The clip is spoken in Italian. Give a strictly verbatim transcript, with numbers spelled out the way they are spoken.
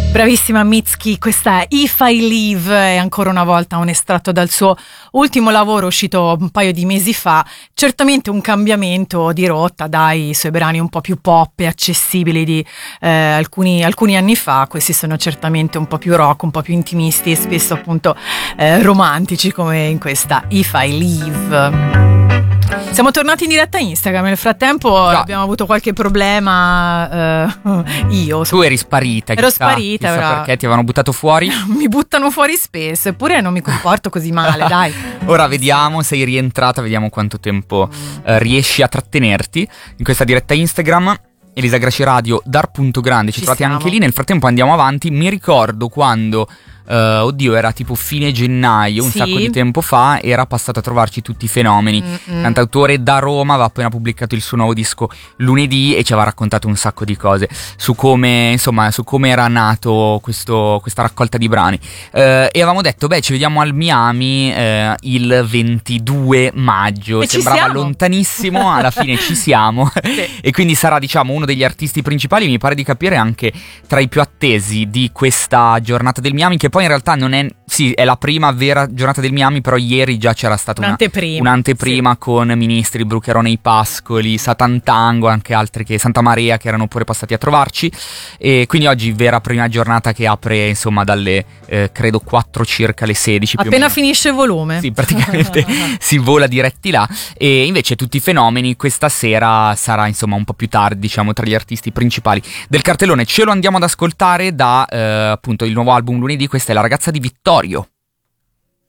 Bravissima Mitski, questa è If I Leave, è ancora una volta un estratto dal suo ultimo lavoro uscito un paio di mesi fa. Certamente un cambiamento di rotta dai suoi brani un po' più pop e accessibili di eh, alcuni, alcuni anni fa. Questi sono certamente un po' più rock, un po' più intimisti e spesso appunto eh, romantici, come in questa If I Leave. Siamo tornati in diretta Instagram, nel frattempo no. abbiamo avuto qualche problema, eh, io. Tu eri sparita, ero chissà, sparita chissà però... perché ti avevano buttato fuori. Mi buttano fuori spesso, eppure non mi comporto così male, dai. Ora vediamo, sei rientrata, vediamo quanto tempo eh, riesci a trattenerti in questa diretta Instagram. Elisa Grassi Radio, Dar.grande, ci, ci trovate anche lì. Nel frattempo andiamo avanti. Mi ricordo quando Uh, oddio, era tipo fine gennaio, un sì. sacco di tempo fa, era passato a trovarci Tutti i Fenomeni, Mm-mm. cantautore da Roma, aveva appena pubblicato il suo nuovo disco lunedì e ci aveva raccontato un sacco di cose su come, insomma, su come era nato questo, questa raccolta di brani. Uh, e avevamo detto, beh, ci vediamo al Miami uh, il ventidue maggio, e sembrava lontanissimo, alla fine ci siamo. Sì. E quindi sarà, diciamo, uno degli artisti principali, mi pare di capire anche tra i più attesi di questa giornata del Miami, che poi in realtà non è, sì, è la prima vera giornata del Miami, però ieri già c'era stata un'anteprima, una, un'anteprima sì. con Ministri, Brucherone, I Pascoli, Satantango, anche altri, che Santa Maria, che erano pure passati a trovarci, e quindi oggi vera prima giornata che apre, insomma, dalle eh, credo quattro circa le sedici più appena o meno. Finisce il volume, sì, praticamente si vola diretti là. E invece Tutti i Fenomeni questa sera sarà, insomma, un po' più tardi, diciamo, tra gli artisti principali del cartellone. Ce lo andiamo ad ascoltare da eh, appunto il nuovo album lunedì. Questa è La ragazza di Vittorio.